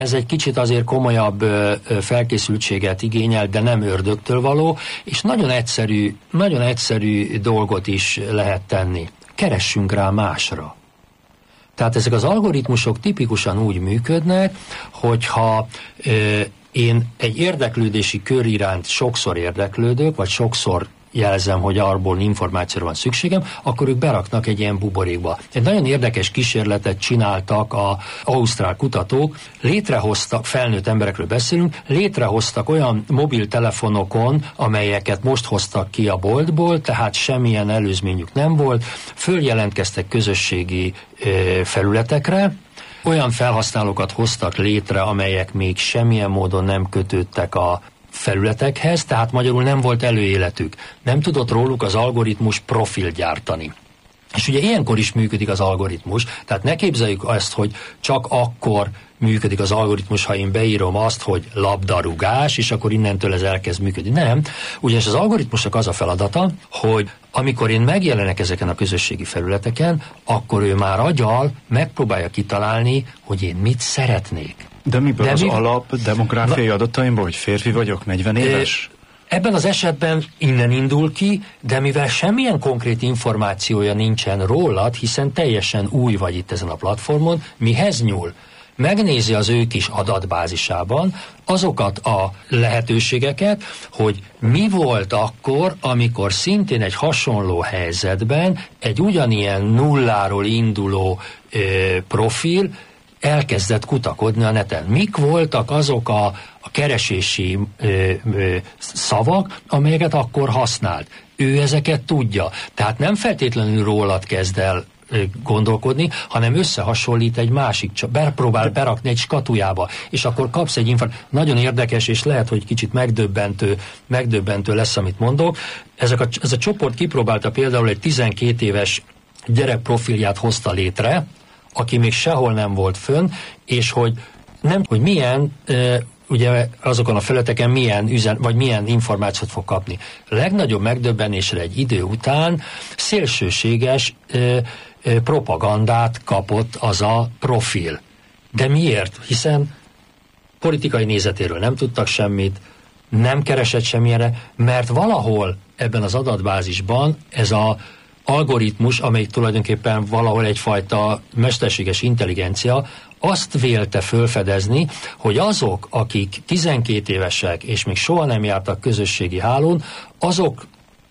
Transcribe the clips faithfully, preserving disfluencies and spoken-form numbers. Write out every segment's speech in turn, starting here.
Ez egy kicsit azért komolyabb felkészültséget igényel, de nem ördögtől való, és nagyon egyszerű, nagyon egyszerű dolgot is lehet tenni. Keressünk rá másra. Tehát ezek az algoritmusok tipikusan úgy működnek, hogyha ö, én egy érdeklődési kör iránt sokszor érdeklődök, vagy sokszor jelzem, hogy arból információra van szükségem, akkor ők beraknak egy ilyen buborékba. Egy nagyon érdekes kísérletet csináltak az ausztrál kutatók, létrehoztak, felnőtt emberekről beszélünk, létrehoztak olyan mobiltelefonokon, amelyeket most hoztak ki a boltból, tehát semmilyen előzményük nem volt, följelentkeztek közösségi ö, felületekre, olyan felhasználókat hoztak létre, amelyek még semmilyen módon nem kötődtek a felületekhez, tehát magyarul nem volt előéletük. Nem tudott róluk az algoritmus profil gyártani. És ugye ilyenkor is működik az algoritmus, tehát ne képzeljük azt, hogy csak akkor működik az algoritmus, ha én beírom azt, hogy labdarúgás, és akkor innentől ez elkezd működni. Nem, ugyanis az algoritmusnak az a feladata, hogy amikor én megjelenek ezeken a közösségi felületeken, akkor ő már aggyal megpróbálja kitalálni, hogy én mit szeretnék. De miből De az mi... alap demográfiai Na... adataimból, hogy férfi vagyok, negyven éves? Ebben az esetben innen indul ki, de mivel semmilyen konkrét információja nincsen rólad, hiszen teljesen új vagy itt ezen a platformon, mihez nyúl? Megnézi az ő kis adatbázisában azokat a lehetőségeket, hogy mi volt akkor, amikor szintén egy hasonló helyzetben egy ugyanilyen nulláról induló ö, profil elkezdett kutakodni a neten. Mik voltak azok a, a keresési ö, ö, szavak, amelyeket akkor használt? Ő ezeket tudja. Tehát nem feltétlenül rólad kezd el ö, gondolkodni, hanem összehasonlít egy másik, csak bepróbál berakni egy skatujába, és akkor kapsz egy információt. Nagyon érdekes, és lehet, hogy kicsit megdöbbentő, megdöbbentő lesz, amit mondok. Ezek a, ez a csoport kipróbálta például egy tizenkét éves gyerek profilját hozta létre, aki még sehol nem volt fönn, és hogy nem, hogy milyen, e, ugye azokon a felületeken milyen üzen, vagy milyen információt fog kapni. A legnagyobb megdöbbenésre egy idő után szélsőséges e, e, propagandát kapott az a profil. De miért? Hiszen politikai nézetéről nem tudtak semmit, nem keresett semmilyenre, mert valahol ebben az adatbázisban ez a algoritmus, amely tulajdonképpen valahol egyfajta mesterséges intelligencia, azt vélte fölfedezni, hogy azok, akik tizenkét évesek és még soha nem jártak közösségi hálón, azok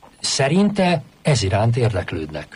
szerinte ez iránt érdeklődnek.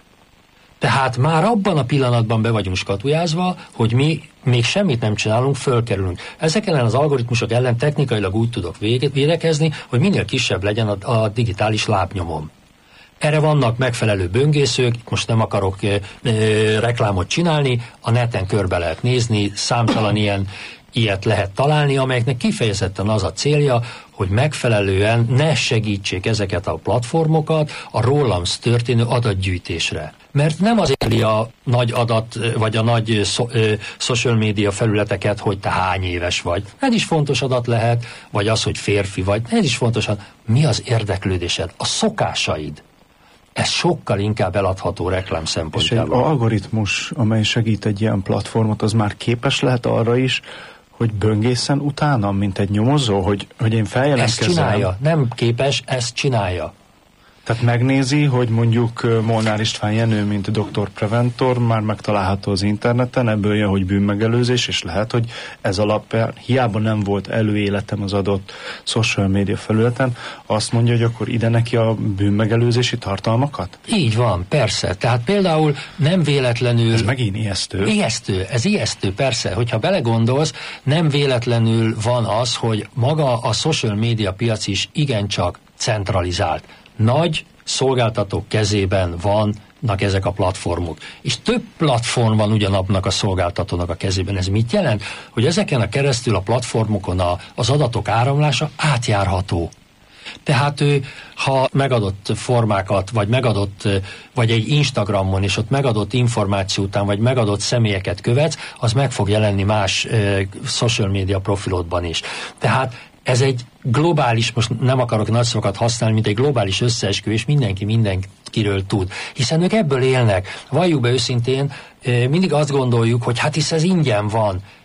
Tehát már abban a pillanatban be vagyunk skatujázva, hogy mi még semmit nem csinálunk, fölkerülünk. Ezek ellen az algoritmusok ellen technikailag úgy tudok védekezni, hogy minél kisebb legyen a, a digitális lábnyomom. Erre vannak megfelelő böngészők, most nem akarok e, e, reklámot csinálni, a neten körbe lehet nézni, számtalan ilyen, ilyet lehet találni, amelyeknek kifejezetten az a célja, hogy megfelelően ne segítsék ezeket a platformokat a rólam történő adatgyűjtésre. Mert nem azért éli a nagy adat, vagy a nagy szo, ö, social media felületeket, hogy te hány éves vagy. Ez is fontos adat lehet, vagy az, hogy férfi vagy. Ez is fontos. Mi az érdeklődésed? A szokásaid. Ez sokkal inkább eladható reklám szempontjából. És egy algoritmus, amely segít egy ilyen platformot, az már képes lehet arra is, hogy böngészen utána, mint egy nyomozó, hogy, hogy én feljelentkezem. Ezt csinálja. Nem képes, ezt csinálja. Tehát megnézi, hogy mondjuk Molnár István Jenő, mint doktor Preventor, már megtalálható az interneten, ebből jön, hogy bűnmegelőzés, és lehet, hogy ez alapján, hiába nem volt előéletem az adott social media felületen, azt mondja, hogy akkor ide neki a bűnmegelőzési tartalmakat? Így van, persze. Tehát például nem véletlenül... Ez megint ijesztő. Ijesztő, ez ijesztő, persze. Hogyha belegondolsz, nem véletlenül van az, hogy maga a social media piac is igencsak centralizált. Nagy szolgáltatók kezében vannak ezek a platformok. És több platform van ugyanabnak a szolgáltatónak a kezében. Ez mit jelent? Hogy ezeken a keresztül a platformokon a, az adatok áramlása átjárható. Tehát ő, ha megadott formákat, vagy megadott, vagy egy Instagramon, és ott megadott információ után, vagy megadott személyeket követsz, az meg fog jelenni más uh, social media profilodban is. Tehát ez egy globális, most nem akarok nagy szavakat használni, mint egy globális összeesküvés, mindenki mindenkiről tud. Hiszen ők ebből élnek. Valljuk be őszintén, mindig azt gondoljuk, hogy hát hisz ez ingyen van.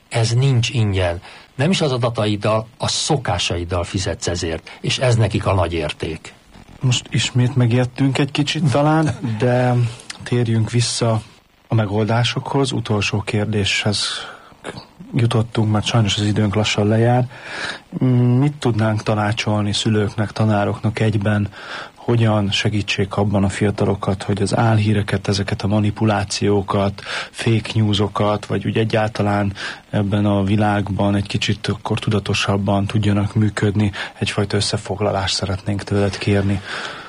ez nincs ingyen. Nem is az adataiddal, a szokásaiddal fizetsz ezért, és ez nekik a nagy érték. Most ismét megijedtünk egy kicsit talán, de térjünk vissza a megoldásokhoz. Utolsó kérdéshez jutottunk, mert sajnos az időnk lassan lejár. Mit tudnánk tanácsolni szülőknek, tanároknak egyben, hogyan segítsék abban a fiatalokat, hogy az álhíreket, ezeket a manipulációkat, fake newsokat, vagy úgy egyáltalán ebben a világban egy kicsit akkor tudatosabban tudjanak működni? Egyfajta összefoglalást szeretnénk tőled kérni.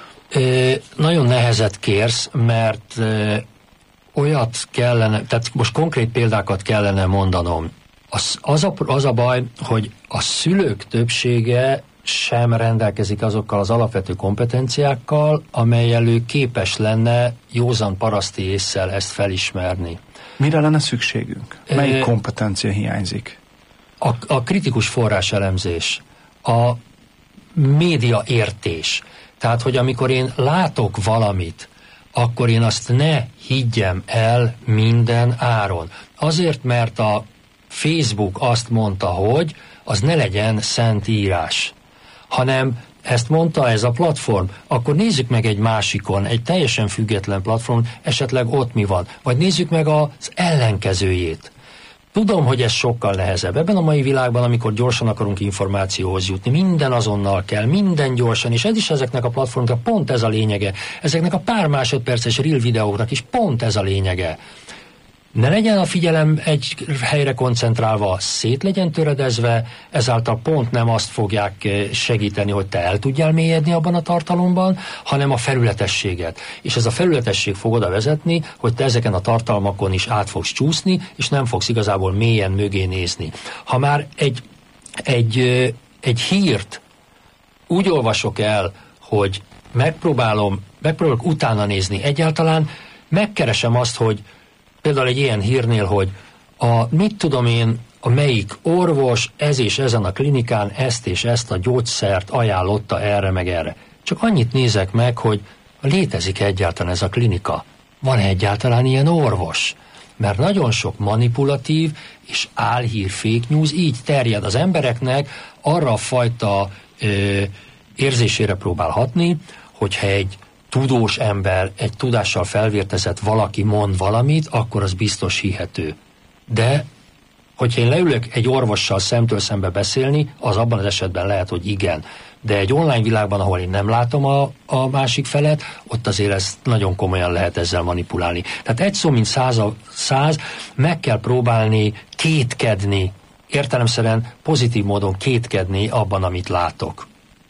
Ö, nagyon nehezet kérsz, mert ö, olyat kellene, tehát most konkrét példákat kellene mondanom. Az, az, a, az a baj, hogy a szülők többsége sem rendelkezik azokkal az alapvető kompetenciákkal, amellyel ő képes lenne józan paraszti ésszel ezt felismerni. Mire lenne szükségünk? Melyik e, kompetencia hiányzik? A, a kritikus forráselemzés, a média értés. Tehát, hogy amikor én látok valamit, akkor én azt ne higgyem el minden áron. Azért, mert a Facebook azt mondta, hogy az ne legyen szent írás, hanem ezt mondta ez a platform, akkor nézzük meg egy másikon, egy teljesen független platform, esetleg ott mi van, vagy nézzük meg az ellenkezőjét. Tudom, hogy ez sokkal nehezebb. Ebben a mai világban, amikor gyorsan akarunk információhoz jutni, minden azonnal kell, minden gyorsan, és ez is ezeknek a platformoknak pont ez a lényege. Ezeknek a pár másodperces reel videóknak is pont ez a lényege. Ne legyen a figyelem egy helyre koncentrálva, szét legyen töredezve, ezáltal pont nem azt fogják segíteni, hogy te el tudjál mélyedni abban a tartalomban, hanem a felületességet. És ez a felületesség fog oda vezetni, hogy te ezeken a tartalmakon is át fogsz csúszni, és nem fogsz igazából mélyen mögé nézni. Ha már egy, egy, egy hírt úgy olvasok el, hogy megpróbálom, megpróbálok utána nézni, egyáltalán megkeresem azt, hogy például egy ilyen hírnél, hogy a, mit tudom én, a melyik orvos ez és ezen a klinikán ezt és ezt a gyógyszert ajánlotta erre meg erre. Csak annyit nézek meg, hogy létezik egyáltalán ez a klinika. Van-e egyáltalán ilyen orvos? Mert nagyon sok manipulatív és álhír, fake news így terjed az embereknek, arra a fajta ö, érzésére próbál hatni, hogyha egy tudós ember, egy tudással felvértezett valaki mond valamit, akkor az biztos hihető. De, hogyha én leülök egy orvossal szemtől szembe beszélni, az abban az esetben lehet, hogy igen. De egy online világban, ahol én nem látom a, a másik felet, ott azért ezt nagyon komolyan lehet ezzel manipulálni. Tehát egy szó, mint száz, a száz, meg kell próbálni kétkedni, értelemszerűen pozitív módon kétkedni abban, amit látok.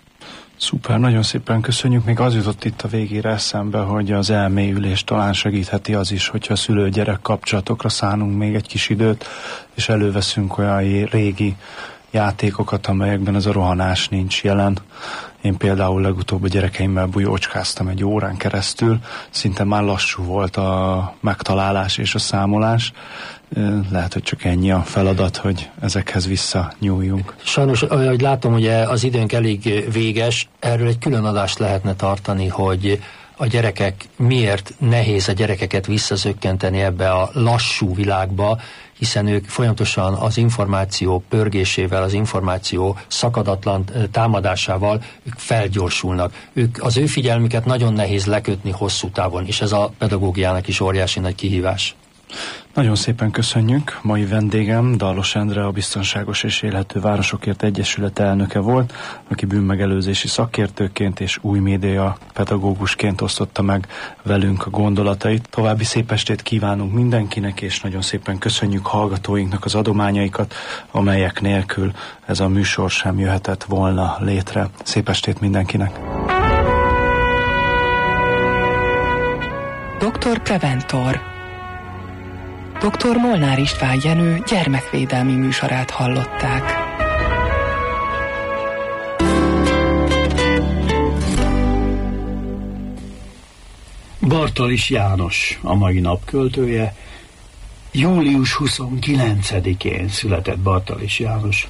Szuper, nagyon szépen köszönjük. Még az jutott itt a végére eszembe, hogy az elmélyülés talán segítheti az is, hogyha szülő-gyerek kapcsolatokra szánunk még egy kis időt, és előveszünk olyan régi játékokat, amelyekben ez a rohanás nincs jelen. Én például legutóbb a gyerekeimmel bujócskáztam egy órán keresztül, szinte már lassú volt a megtalálás és a számolás. Lehet, hogy csak ennyi a feladat, hogy ezekhez visszanyúljunk. Sajnos, ahogy látom, hogy az időnk elég véges, erről egy külön adást lehetne tartani, hogy a gyerekek, miért nehéz a gyerekeket visszazökkenteni ebbe a lassú világba, hiszen ők folyamatosan az információ pörgésével, az információ szakadatlan támadásával ők felgyorsulnak. Ők, az ő figyelmüket nagyon nehéz lekötni hosszú távon, és ez a pedagógiának is óriási nagy kihívás. Nagyon szépen köszönjük. Mai vendégem Dallos Endre, a Biztonságos és Élhető Városokért Egyesület elnöke volt, aki bűnmegelőzési szakértőként és új média pedagógusként osztotta meg velünk a gondolatait. További szép estét kívánunk mindenkinek, és nagyon szépen köszönjük hallgatóinknak az adományaikat, amelyek nélkül ez a műsor sem jöhetett volna létre. Szép estét mindenkinek! doktor Preventor doktor Molnár István Jenő gyermekvédelmi műsorát hallották. Bartalis János a mai nap költője. július huszonkilencedikén született Bartalis János.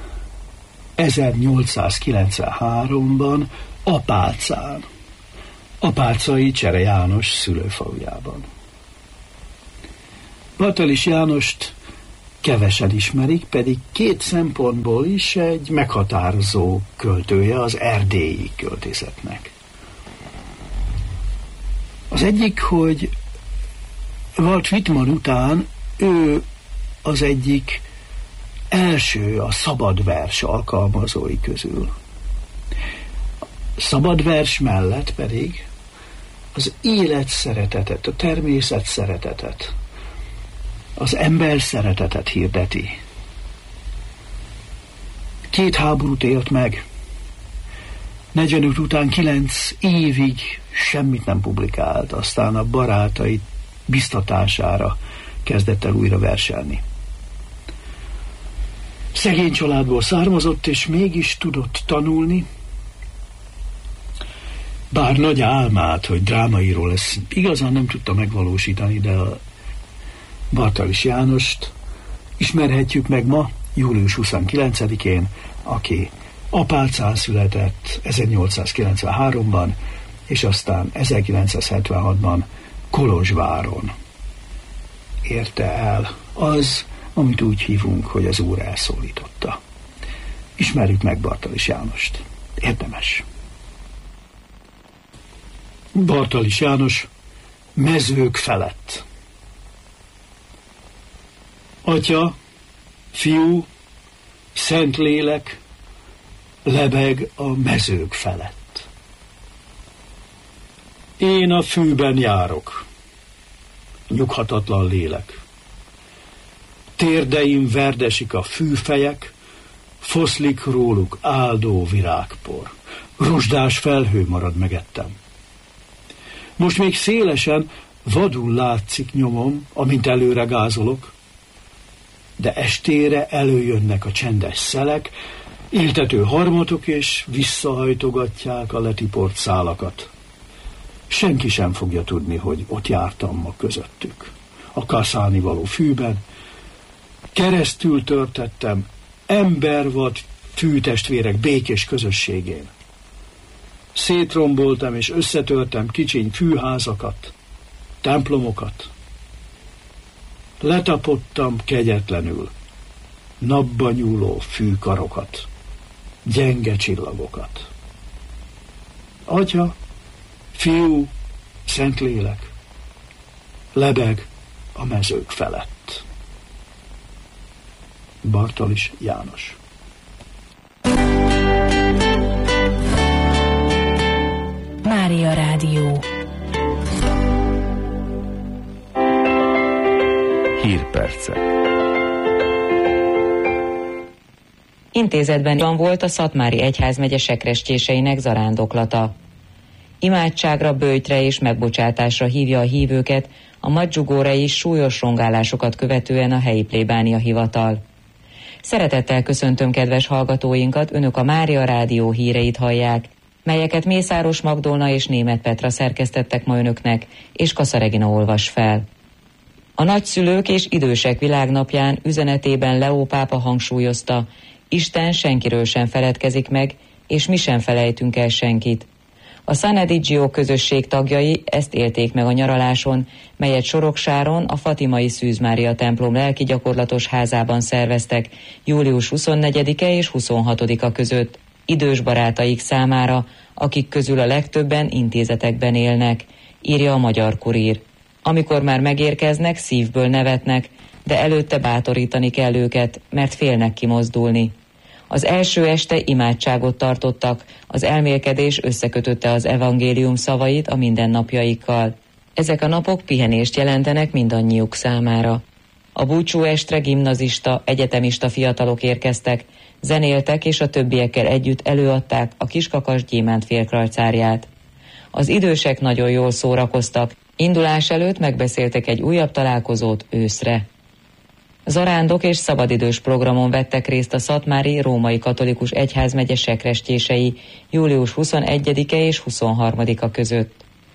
ezernyolcszázkilencvenháromban Apácán, apácai Csere János szülőfalujában. Bartalis Jánost kevesen ismerik, pedig két szempontból is egy meghatározó költője az erdélyi költészetnek. Az egyik, hogy Walt Whitman után ő az egyik első a szabadvers alkalmazói közül. Szabadvers mellett pedig az élet szeretetet, a természet szeretetet, az ember szeretetet hirdeti. Két háborút élt meg. negyvenöt után kilenc évig semmit nem publikált, aztán a barátai biztatására kezdett el újra verselni. Szegény családból származott, és mégis tudott tanulni, bár nagy álmát, hogy drámaíró lesz, igazán nem tudta megvalósítani, de a Bartalis Jánost ismerhetjük meg ma, július huszonkilencedikén, aki Apácán született ezernyolcszázkilencvenháromban, és aztán ezerkilencszázhetvenhatban Kolozsváron érte el az, amit úgy hívunk, hogy az Úr elszólította. Ismerjük meg Bartalis Jánost. Érdemes. Bartalis János mezők felett. Atya, Fiú, Szentlélek lebeg a mezők felett. Én a fűben járok, nyughatatlan lélek. Térdeim verdesik a fűfejek, foszlik róluk áldó virágpor. Rozsdás felhő marad megettem. Most még szélesen, vadul látszik nyomom, amint előre gázolok, de estére előjönnek a csendes szelek, éltető harmatok, és visszahajtogatják a letiport szálakat. Senki sem fogja tudni, hogy ott jártam ma közöttük. A kaszálni való fűben, keresztül törtettem embervad fűtestvérek békés közösségén. Szétromboltam és összetörtem kicsiny fűházakat, templomokat. Letapottam kegyetlenül napba nyúló fűkarokat, gyenge csillagokat. Atya, Fiú, Szentlélek lebeg a mezők felett. Bartalis János. Mária Rádió. Hírpercek. Intézetben volt a Szatmári Egyházmegye sekrestjéseinek zarándoklata. Imádságra, böjtre és megbocsátásra hívja a hívőket a Madzsugórai súlyos rongálásokat követően a helyi plébánia hivatal. Szeretettel köszöntöm kedves hallgatóinkat, önök a Mária Rádió híreit hallják, melyeket Mészáros Magdolna és Németh Petra szerkesztettek ma önöknek, és Kassa Regina olvas fel. A nagyszülők és idősek világnapján üzenetében Leó pápa hangsúlyozta, Isten senkiről sem feledkezik meg, és mi sem felejtünk el senkit. A San Edigio közösség tagjai ezt élték meg a nyaraláson, melyet Soroksáron a Fatimai Szűz Mária templom lelki gyakorlatos házában szerveztek július huszonnegyedike és huszonhatodika között idős barátaik számára, akik közül a legtöbben intézetekben élnek, írja a Magyar Kurír. Amikor már megérkeznek, szívből nevetnek, de előtte bátorítani kell őket, mert félnek kimozdulni. Az első este imádságot tartottak, az elmélkedés összekötötte az evangélium szavait a mindennapjaikkal. Ezek a napok pihenést jelentenek mindannyiuk számára. A búcsúestre gimnazista, egyetemista fiatalok érkeztek, zenéltek és a többiekkel együtt előadták a Kiskakas Gyémánt félkrajcárját. Az idősek nagyon jól szórakoztak, indulás előtt megbeszéltek egy újabb találkozót őszre. Zarándok és szabadidős programon vettek részt a Szatmári Római Katolikus Egyházmegye sekrestjései július huszonegyedike és huszonharmadika között.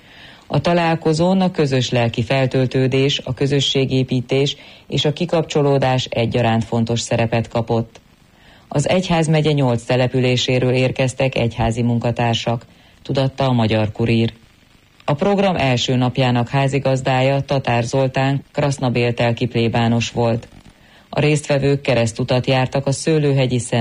A találkozón a közös lelki feltöltődés, a közösségépítés és a kikapcsolódás egyaránt fontos szerepet kapott. Az egyházmegye nyolc településéről érkeztek egyházi munkatársak, tudatta a Magyar Kurír. A program első napjának házigazdája Tatár Zoltán krasznabéltelki plébános volt. A résztvevők keresztutat jártak a Szőlőhegyi